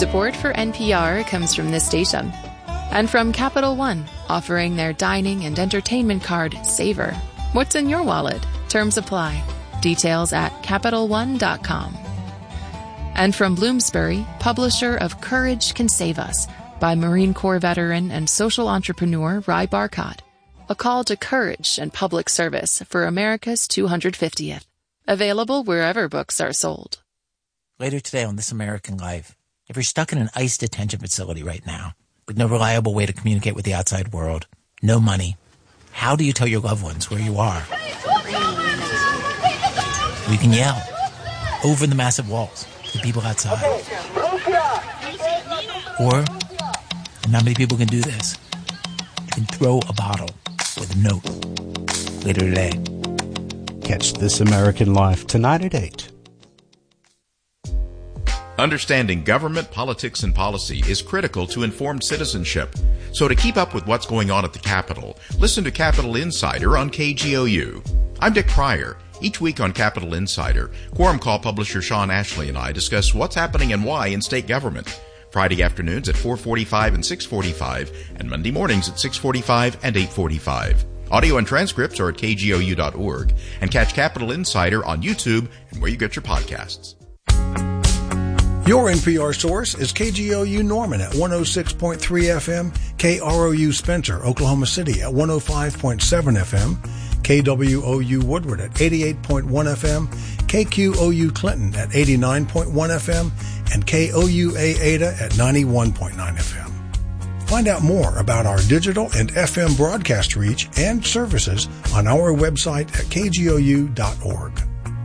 Support for NPR comes from this station and from Capital One, offering their dining and entertainment card, Savor. What's in your wallet? Terms apply. Details at CapitalOne.com. And from Bloomsbury, publisher of Courage Can Save Us by Marine Corps veteran and social entrepreneur Ry Barcott. A call to courage and public service for America's 250th. Available wherever books are sold. Later today on This American Life, if you're stuck in an ICE detention facility right now, with no reliable way to communicate with the outside world, no money, how do you tell your loved ones where you are? You can yell over the massive walls to the people outside. Or, and not many people can do this, you can throw a bottle with a note later today. Catch This American Life tonight at 8. Understanding government, politics, and policy is critical to informed citizenship. So to keep up with what's going on at the Capitol, listen to Capitol Insider on KGOU. I'm Dick Pryor. Each week on Capitol Insider, Quorum Call publisher Sean Ashley and I discuss what's happening and why in state government. Friday afternoons at 4:45 and 6:45, and Monday mornings at 6:45 and 8:45. Audio and transcripts are at kgou.org, and catch Capitol Insider on YouTube and where you get your podcasts. Your NPR source is KGOU Norman at 106.3 FM, KROU Spencer, Oklahoma City at 105.7 FM, KWOU Woodward at 88.1 FM, KQOU Clinton at 89.1 FM, and KOUA Ada at 91.9 FM. Find out more about our digital and FM broadcast reach and services on our website at kgou.org.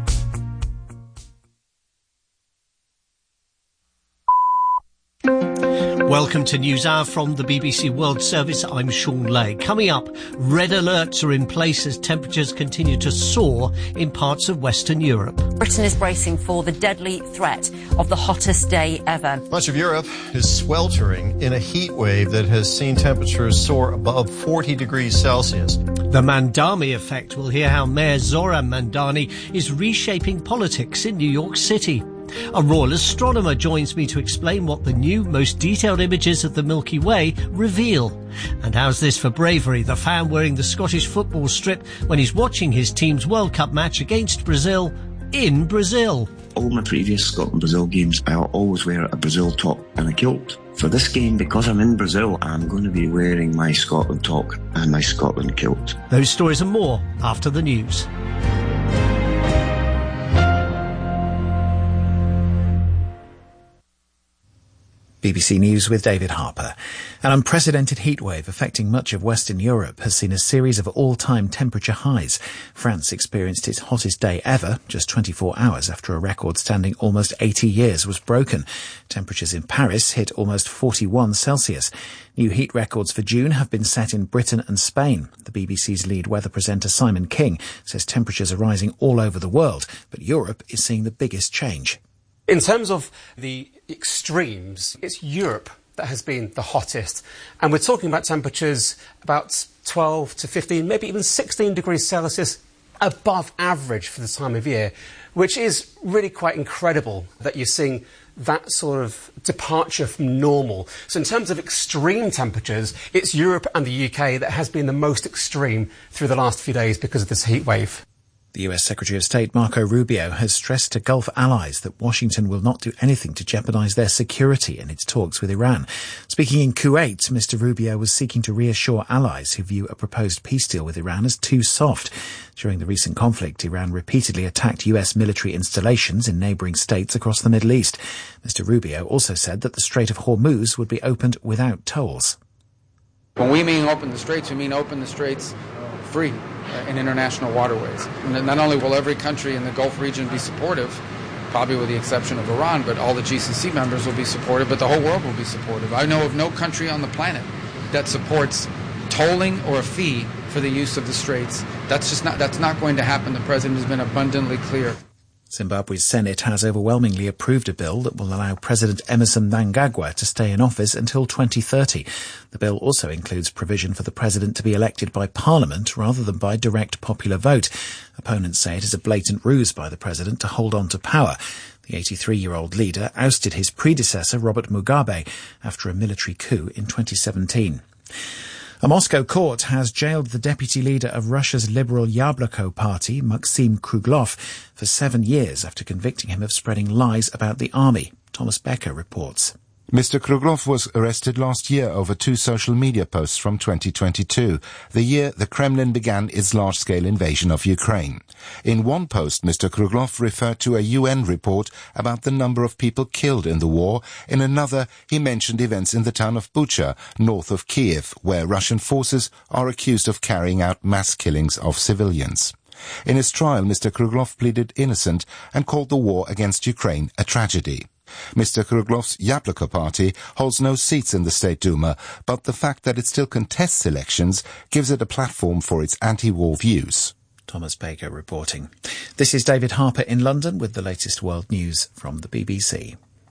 Welcome to NewsHour from the BBC World Service. I'm Sean Lay. Coming up, red alerts are in place as temperatures continue to soar in parts of Western Europe. Britain is bracing for the deadly threat of the hottest day ever. Much of Europe is sweltering in a heat wave that has seen temperatures soar above 40 degrees Celsius. The Mandami effect. We'll hear how Mayor Zoran Mandani is reshaping politics in New York City. A royal astronomer joins me to explain what the new, most detailed images of the Milky Way reveal. And how's this for bravery? The fan wearing the Scottish football strip when he's watching his team's World Cup match against Brazil in Brazil. All my previous Scotland-Brazil games, I always wear a Brazil top and a kilt. For this game, because I'm in Brazil, I'm going to be wearing my Scotland top and my Scotland kilt. Those stories and more after the news. BBC News with David Harper. An unprecedented heatwave affecting much of Western Europe has seen a series of all-time temperature highs. France experienced its hottest day ever, just 24 hours after a record standing almost 80 years was broken. Temperatures in Paris hit almost 41 Celsius. New heat records for June have been set in Britain and Spain. The BBC's lead weather presenter Simon King says temperatures are rising all over the world, but Europe is seeing the biggest change. In terms of the extremes, it's Europe that has been the hottest. And we're talking about temperatures about 12 to 15, maybe even 16 degrees Celsius above average for the time of year, which is really quite incredible that you're seeing that sort of departure from normal. So in terms of extreme temperatures, it's Europe and the UK that has been the most extreme through the last few days because of this heat wave. The US Secretary of State Marco Rubio has stressed to Gulf allies that Washington will not do anything to jeopardize their security in its talks with Iran. Speaking in Kuwait, Mr. Rubio was seeking to reassure allies who view a proposed peace deal with Iran as too soft. During the recent conflict, Iran repeatedly attacked US military installations in neighbouring states across the Middle East. Mr. Rubio also said that the Strait of Hormuz would be opened without tolls. When we mean open the straits, we mean open the straits free in international waterways. And not only will every country in the Gulf region be supportive, probably with the exception of Iran, but all the GCC members will be supportive, but the whole world will be supportive. I know of no country on the planet that supports tolling or a fee for the use of the straits. That's not going to happen. The president has been abundantly clear. Zimbabwe's Senate has overwhelmingly approved a bill that will allow President Emmerson Mnangagwa to stay in office until 2030. The bill also includes provision for the president to be elected by Parliament rather than by direct popular vote. Opponents say it is a blatant ruse by the president to hold on to power. The 83-year-old leader ousted his predecessor, Robert Mugabe, after a military coup in 2017. A Moscow court has jailed the deputy leader of Russia's liberal Yabloko party, Maxim Kruglov, for 7 years after convicting him of spreading lies about the army. Thomas Becker reports. Mr. Kruglov was arrested last year over 2 social media posts from 2022, the year the Kremlin began its large-scale invasion of Ukraine. In one post, Mr. Kruglov referred to a UN report about the number of people killed in the war. In another, he mentioned events in the town of Bucha, north of Kiev, where Russian forces are accused of carrying out mass killings of civilians. In his trial, Mr. Kruglov pleaded innocent and called the war against Ukraine a tragedy. Mr. Kruglov's Yabloko party holds no seats in the State Duma, but the fact that it still contests elections gives it a platform for its anti-war views. Thomas Baker reporting. This is David Harper in London with the latest world news from the BBC.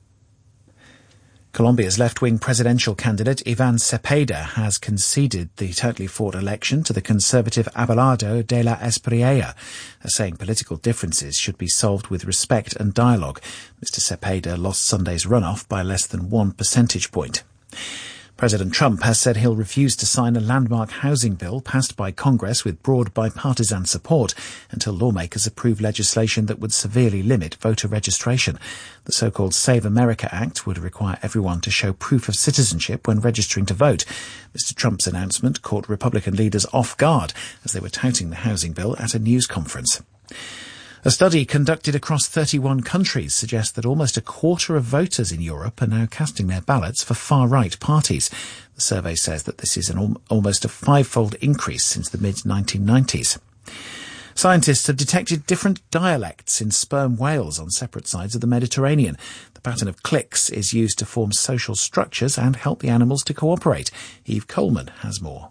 Colombia's left-wing presidential candidate Ivan Cepeda has conceded the totally fought election to the conservative Abelardo de la Espriella, saying political differences should be solved with respect and dialogue. Mr. Cepeda lost Sunday's runoff by less than 1 percentage point. President Trump has said he'll refuse to sign a landmark housing bill passed by Congress with broad bipartisan support until lawmakers approve legislation that would severely limit voter registration. The so-called Save America Act would require everyone to show proof of citizenship when registering to vote. Mr. Trump's announcement caught Republican leaders off guard as they were touting the housing bill at a news conference. A study conducted across 31 countries suggests that almost a quarter of voters in Europe are now casting their ballots for far-right parties. The survey says that this is almost a 5-fold increase since the mid-1990s. Scientists have detected different dialects in sperm whales on separate sides of the Mediterranean. The pattern of clicks is used to form social structures and help the animals to cooperate. Eve Coleman has more.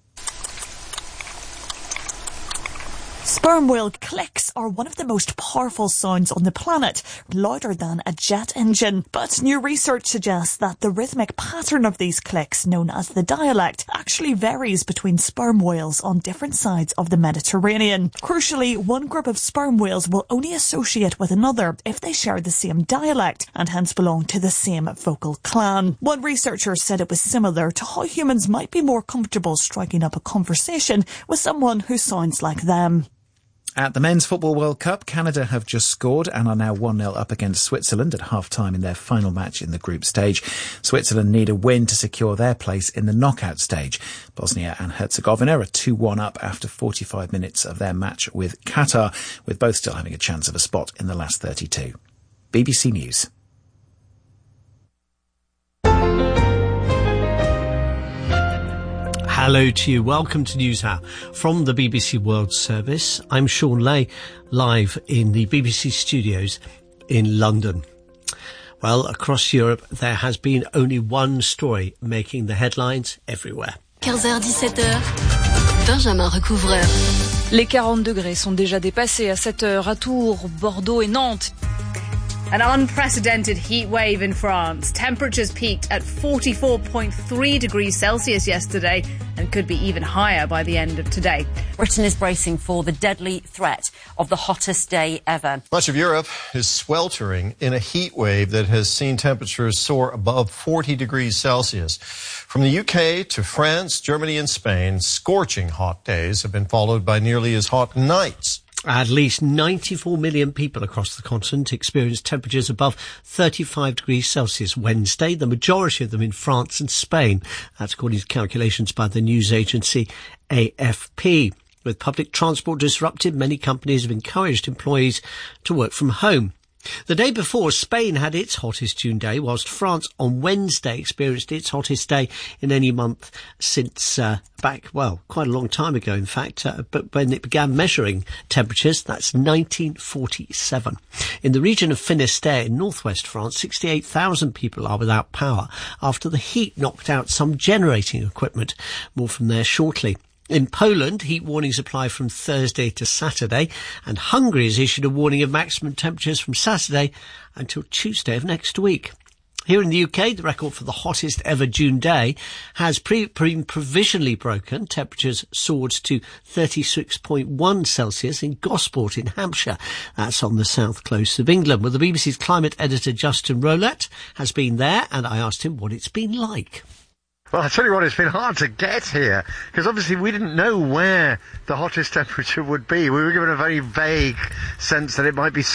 Sperm whale clicks are one of the most powerful sounds on the planet, louder than a jet engine. But new research suggests that the rhythmic pattern of these clicks, known as the dialect, actually varies between sperm whales on different sides of the Mediterranean. Crucially, one group of sperm whales will only associate with another if they share the same dialect and hence belong to the same vocal clan. One researcher said it was similar to how humans might be more comfortable striking up a conversation with someone who sounds like them. At the Men's Football World Cup, Canada have just scored and are now 1-0 up against Switzerland at half-time in their final match in the group stage. Switzerland need a win to secure their place in the knockout stage. Bosnia and Herzegovina are 2-1 up after 45 minutes of their match with Qatar, with both still having a chance of a spot in the last 32. BBC News. Hello to you. Welcome to NewsHour from the BBC World Service. I'm Sean Lay, live in the BBC studios in London. Well, across Europe, there has been only one story making the headlines everywhere. 15h, 17h, Benjamin Recouvreur. Les 40 degrés sont déjà dépassés à cette heure à Tours, Bordeaux et Nantes. An unprecedented heat wave in France. Temperatures peaked at 44.3 degrees Celsius yesterday and could be even higher by the end of today. Britain is bracing for the deadly threat of the hottest day ever. Much of Europe is sweltering in a heat wave that has seen temperatures soar above 40 degrees Celsius. From the UK to France, Germany and Spain, scorching hot days have been followed by nearly as hot nights. At least 94 million people across the continent experienced temperatures above 35 degrees Celsius Wednesday, the majority of them in France and Spain. That's according to calculations by the news agency AFP. With public transport disrupted, many companies have encouraged employees to work from home. The day before, Spain had its hottest June day, whilst France on Wednesday experienced its hottest day in any month since quite a long time ago, in fact, but when it began measuring temperatures, that's 1947. In the region of Finistère in northwest France, 68,000 people are without power after the heat knocked out some generating equipment. More from there shortly. In Poland, heat warnings apply from Thursday to Saturday, and Hungary has issued a warning of maximum temperatures from Saturday until Tuesday of next week. Here in the UK, the record for the hottest ever June day has been provisionally broken. Temperatures soared to 36.1 Celsius in Gosport in Hampshire. That's on the south coast of England. Well, the BBC's climate editor Justin Rowlett has been there, and I asked him what it's been like. Well, I tell you what, it's been hard to get here, because obviously we didn't know where the hottest temperature would be. We were given a very vague sense that it might be